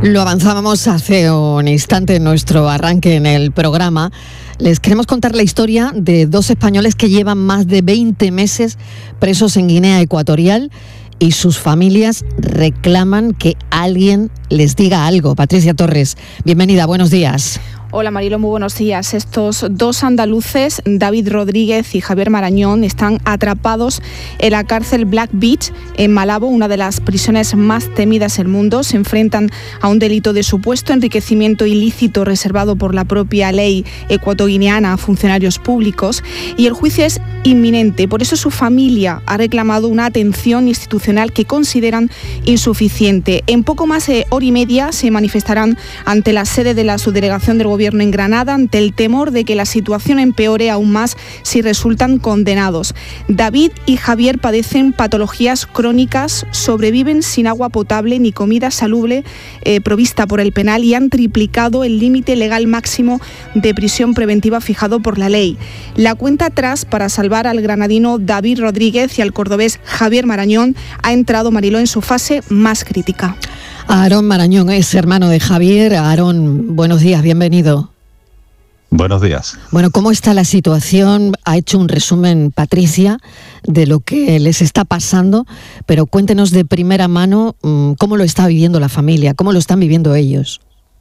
Lo avanzábamos hace un instante en nuestro arranque en el programa. Les queremos contar la historia de dos españoles que llevan más de 20 meses presos en Guinea Ecuatorial y sus familias reclaman que alguien les diga algo. Patricia Torres, bienvenida, buenos días. Hola Marilo, muy buenos días. Estos dos andaluces, David Rodríguez y Javier Marañón, están atrapados en la cárcel Black Beach en Malabo, una de las prisiones más temidas del mundo. Se enfrentan a un delito de supuesto enriquecimiento ilícito reservado por la propia ley ecuatoguineana a funcionarios públicos, y el juicio es inminente. Por eso su familia ha reclamado una atención institucional que consideran insuficiente. En poco más de hora y media se manifestarán ante la sede de la subdelegación del Gobierno en Granada ante el temor de que la situación empeore aún más si resultan condenados. David y Javier padecen patologías crónicas, sobreviven sin agua potable ni comida salubre provista por el penal y han triplicado el límite legal máximo de prisión preventiva fijado por la ley. La cuenta atrás para salvar al granadino David Rodríguez y al cordobés Javier Marañón ha entrado, Mariló, en su fase más crítica. Aarón Marañón es hermano de Javier. Aarón, buenos días, bienvenido. Buenos días. Bueno, ¿cómo está la situación? Ha hecho un resumen Patricia de lo que les está pasando, pero cuéntenos de primera mano cómo lo está viviendo la familia, cómo lo están viviendo ellos.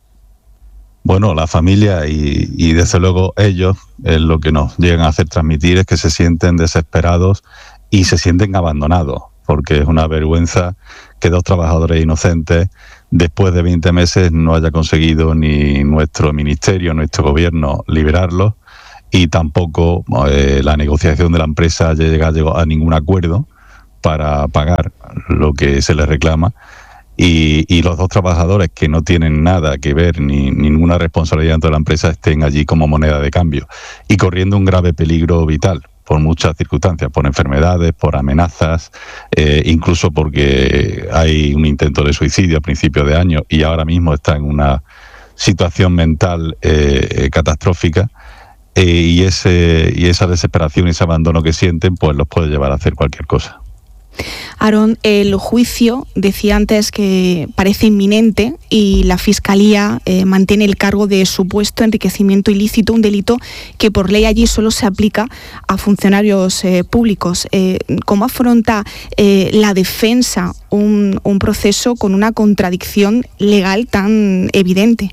Bueno, la familia y desde luego ellos, lo que nos llegan a hacer transmitir es que se sienten desesperados y se sienten abandonados, porque es una vergüenza que dos trabajadores inocentes, después de 20 meses, no haya conseguido ni nuestro ministerio, nuestro gobierno, liberarlos, y tampoco la negociación de la empresa haya llegado a ningún acuerdo para pagar lo que se les reclama. Y los dos trabajadores que no tienen nada que ver ni ninguna responsabilidad dentro de la empresa estén allí como moneda de cambio y corriendo un grave peligro vital por muchas circunstancias, por enfermedades, por amenazas, incluso porque hay un intento de suicidio a principios de año y ahora mismo está en una situación mental catastrófica, y esa desesperación y ese abandono que sienten pues los puede llevar a hacer cualquier cosa. Aarón, el juicio, decía antes que parece inminente y la Fiscalía mantiene el cargo de supuesto enriquecimiento ilícito, un delito que por ley allí solo se aplica a funcionarios públicos. ¿Cómo afronta la defensa un proceso con una contradicción legal tan evidente?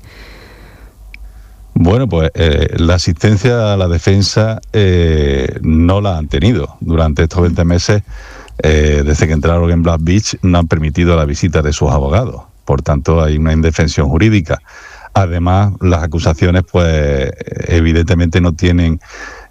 Bueno, pues la asistencia a la defensa no la han tenido durante estos 20 meses. Desde que entraron en Black Beach no han permitido la visita de sus abogados, por tanto hay una indefensión jurídica. Además, las acusaciones pues evidentemente no tienen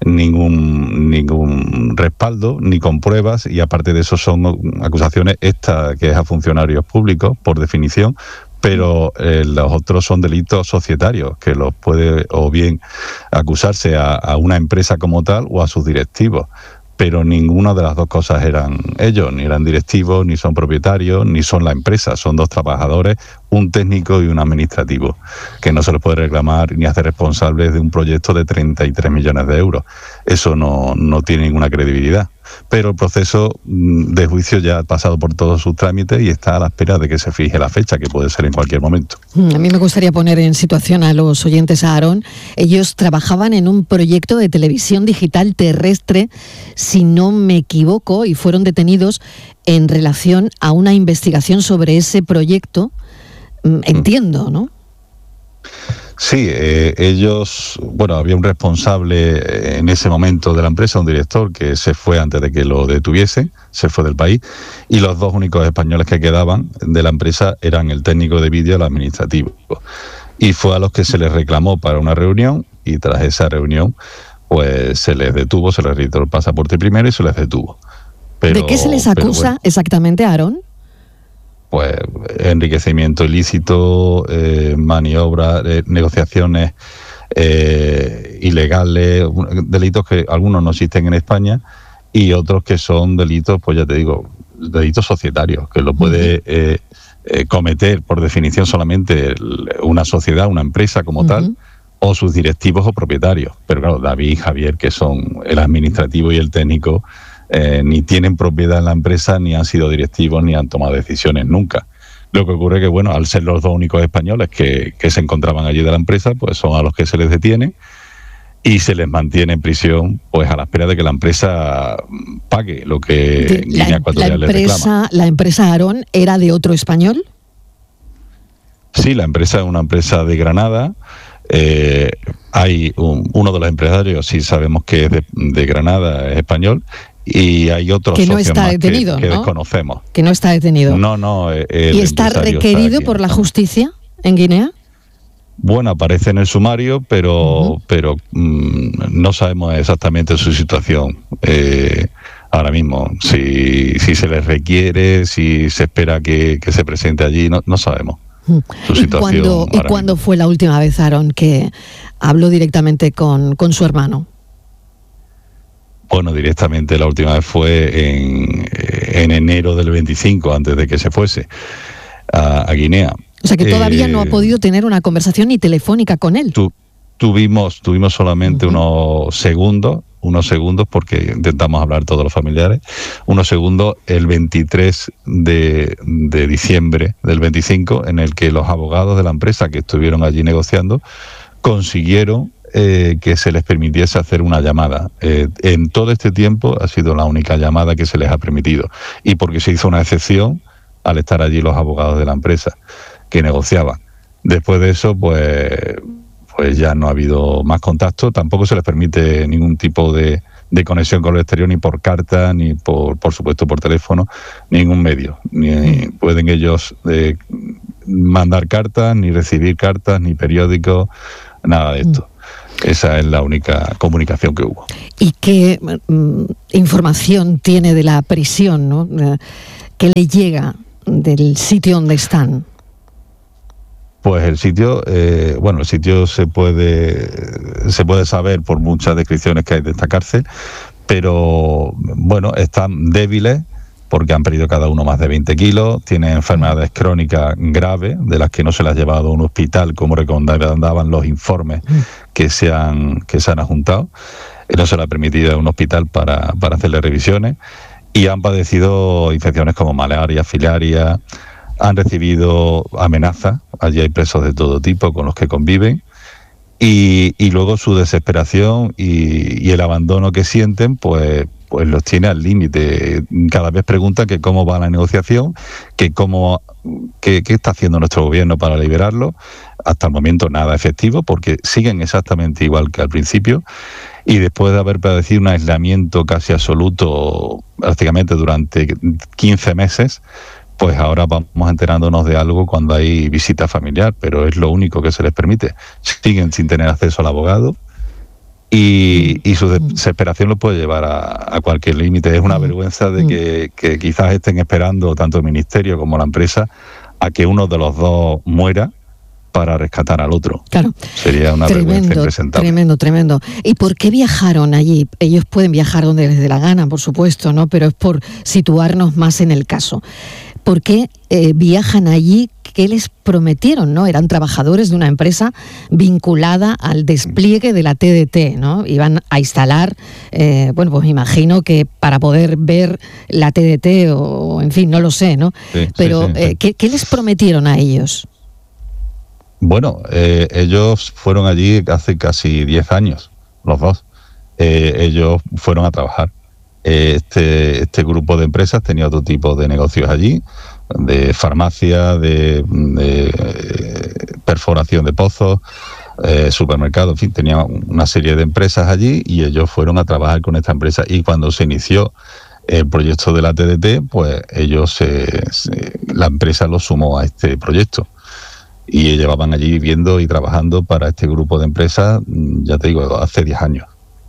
ningún respaldo ni con pruebas, y aparte de eso son acusaciones, esta que es a funcionarios públicos por definición, pero los otros son delitos societarios, que los puede o bien acusarse a una empresa como tal o a sus directivos. Pero ninguna de las dos cosas eran ellos, ni eran directivos, ni son propietarios, ni son la empresa. Son dos trabajadores, un técnico y un administrativo, que no se les puede reclamar ni hacer responsables de un proyecto de 33 millones de euros. Eso no tiene ninguna credibilidad. Pero el proceso de juicio ya ha pasado por todos sus trámites y está a la espera de que se fije la fecha, que puede ser en cualquier momento. A mí me gustaría poner en situación a los oyentes, a Aarón. Ellos trabajaban en un proyecto de televisión digital terrestre, si no me equivoco, y fueron detenidos en relación a una investigación sobre ese proyecto. Entiendo, ¿no? Sí, ellos, bueno, había un responsable en ese momento de la empresa, un director que se fue antes de que lo detuviesen, se fue del país, y los dos únicos españoles que quedaban de la empresa eran el técnico de vídeo y el administrativo. Y fue a los que se les reclamó para una reunión, y tras esa reunión pues se les detuvo, se les retiró el pasaporte primero y se les detuvo. ¿De qué se les acusa exactamente, Aarón? Pues enriquecimiento ilícito, maniobras, negociaciones ilegales, delitos que algunos no existen en España y otros que son delitos, pues ya te digo, delitos societarios, que lo puede cometer por definición solamente una sociedad, una empresa como tal, o sus directivos o propietarios. Pero claro, David y Javier, que son el administrativo y el técnico, ni tienen propiedad en la empresa, ni han sido directivos, ni han tomado decisiones nunca. Lo que ocurre que, bueno, al ser los dos únicos españoles que se encontraban allí de la empresa, pues son a los que se les detiene y se les mantiene en prisión, pues a la espera de que la empresa pague lo que Guinea Ecuatorial les reclama. ¿La empresa Aarón era de otro español? Sí, la empresa es una empresa de Granada. Hay uno de los empresarios, sí sabemos que es de Granada, es español, y hay otros que no socios está más detenido, que ¿no? desconocemos. Que no está detenido. No. ¿Y está requerido por la justicia en Guinea? Bueno, aparece en el sumario, pero no sabemos exactamente su situación ahora mismo. Si se les requiere, si se espera que se presente allí, no sabemos. Su situación. ¿Y cuándo fue la última vez, Aarón, que habló directamente con su hermano? Bueno, directamente la última vez fue en enero del 25, antes de que se fuese a Guinea. O sea que todavía no ha podido tener una conversación ni telefónica con él. Tuvimos solamente unos segundos, porque intentamos hablar todos los familiares, unos segundos el 23 de diciembre del 25, en el que los abogados de la empresa que estuvieron allí negociando consiguieron que se les permitiese hacer una llamada. En todo este tiempo ha sido la única llamada que se les ha permitido, y porque se hizo una excepción al estar allí los abogados de la empresa que negociaban. Después de eso, pues ya no ha habido más contacto. Tampoco se les permite ningún tipo de conexión con el exterior, ni por carta, ni por supuesto por teléfono, ningún medio. Ni pueden ellos mandar cartas, ni recibir cartas, ni periódicos, nada de esto. Esa es la única comunicación que hubo. ¿Y qué información tiene de la prisión, ¿no? ¿Qué le llega del sitio donde están? Pues el sitio, el sitio se puede saber por muchas descripciones que hay de esta cárcel, pero bueno, están débiles porque han perdido cada uno más de 20 kilos, tienen enfermedades crónicas graves, de las que no se las ha llevado a un hospital como recomendaban los informes que se han adjuntado. No se les ha permitido a un hospital para hacerle revisiones, y han padecido infecciones como malaria, filaria, han recibido amenazas. Allí hay presos de todo tipo con los que conviven, y luego su desesperación y el abandono que sienten, pues los tiene al límite. Cada vez preguntan que cómo va la negociación, qué está haciendo nuestro gobierno para liberarlo. Hasta el momento nada efectivo, porque siguen exactamente igual que al principio, y después de haber padecido un aislamiento casi absoluto prácticamente durante 15 meses, pues ahora vamos enterándonos de algo cuando hay visita familiar, pero es lo único que se les permite. Siguen sin tener acceso al abogado, y su desesperación lo puede llevar a cualquier límite. Es una vergüenza de que quizás estén esperando tanto el ministerio como la empresa a que uno de los dos muera para rescatar al otro. Claro. Sería una vergüenza impresentable. Tremendo. ¿Y por qué viajaron allí? Ellos pueden viajar donde les dé la gana, por supuesto, ¿no? Pero es por situarnos más en el caso. ¿Por qué viajan allí? ¿Qué les prometieron, no? Eran trabajadores de una empresa vinculada al despliegue de la TDT, ¿no? Iban a instalar, pues me imagino que para poder ver la TDT, o en fin, no lo sé, ¿no? Sí, pero sí. ¿Qué les prometieron a ellos? Bueno, ellos fueron allí hace casi 10 años, los dos. Ellos fueron a trabajar. Este grupo de empresas tenía otro tipo de negocios allí, de farmacia, de perforación de pozos, supermercados, en fin, tenía una serie de empresas allí, y ellos fueron a trabajar con esta empresa. Y cuando se inició el proyecto de la TDT, pues la empresa los sumó a este proyecto, y llevaban allí viviendo y trabajando para este grupo de empresas, ya te digo, hace 10 años.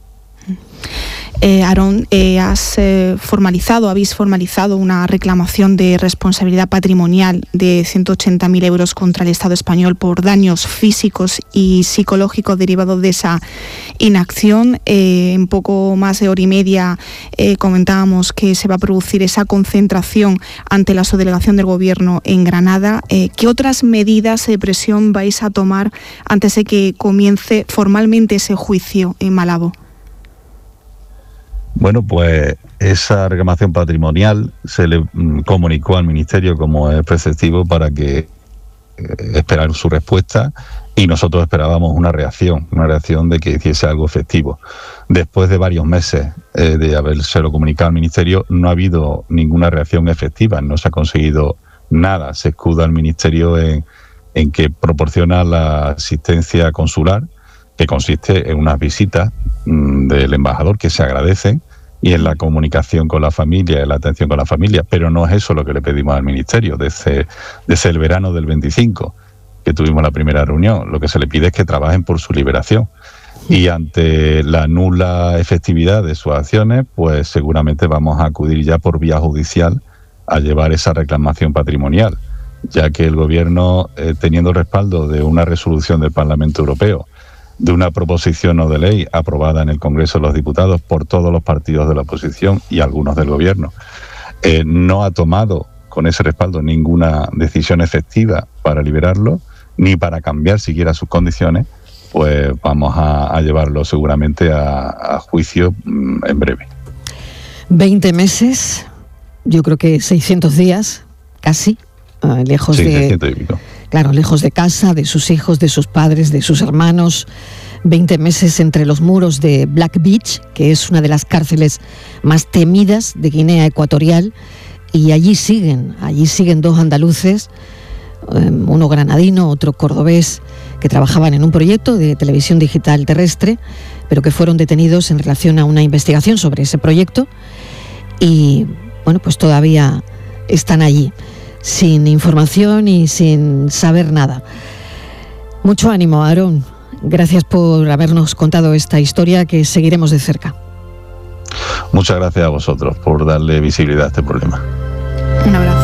Aarón, habéis formalizado una reclamación de responsabilidad patrimonial de 180.000 euros contra el Estado español por daños físicos y psicológicos derivados de esa inacción. En poco más de hora y media comentábamos que se va a producir esa concentración ante la subdelegación del Gobierno en Granada. ¿Qué otras medidas de presión vais a tomar antes de que comience formalmente ese juicio en Malabo? Bueno, pues esa reclamación patrimonial se le comunicó al Ministerio como es preceptivo para que esperar su respuesta, y nosotros esperábamos una reacción de que hiciese algo efectivo. Después de varios meses de habérselo comunicado al Ministerio, no ha habido ninguna reacción efectiva, no se ha conseguido nada. Se escuda el Ministerio en que proporciona la asistencia consular, que consiste en unas visitas del embajador que se agradecen, y en la comunicación con la familia, en la atención con la familia, pero no es eso lo que le pedimos al Ministerio desde el verano del 25, que tuvimos la primera reunión. Lo que se le pide es que trabajen por su liberación, y ante la nula efectividad de sus acciones, pues seguramente vamos a acudir ya por vía judicial a llevar esa reclamación patrimonial, ya que el Gobierno, teniendo el respaldo de una resolución del Parlamento Europeo, de una proposición no de ley aprobada en el Congreso de los Diputados por todos los partidos de la oposición y algunos del Gobierno, no ha tomado con ese respaldo ninguna decisión efectiva para liberarlo, ni para cambiar siquiera sus condiciones, pues vamos a llevarlo seguramente a juicio en breve. 20 meses, yo creo que 600 días, casi, lejos 600 y pico. Claro, lejos de casa, de sus hijos, de sus padres, de sus hermanos. 20 meses entre los muros de Black Beach, que es una de las cárceles más temidas de Guinea Ecuatorial, y allí siguen dos andaluces, uno granadino, otro cordobés, que trabajaban en un proyecto de televisión digital terrestre, pero que fueron detenidos en relación a una investigación sobre ese proyecto, y bueno, pues todavía están allí, sin información y sin saber nada. Mucho ánimo, Aarón. Gracias por habernos contado esta historia que seguiremos de cerca. Muchas gracias a vosotros por darle visibilidad a este problema. Un abrazo.